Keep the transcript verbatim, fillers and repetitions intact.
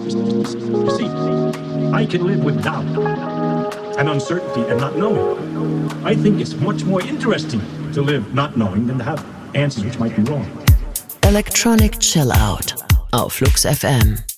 You see, I can live with doubt and uncertainty and not knowing. I think it's much more interesting to live not knowing than to have answers which might be wrong. Electronic Chill Out auf Flux F M.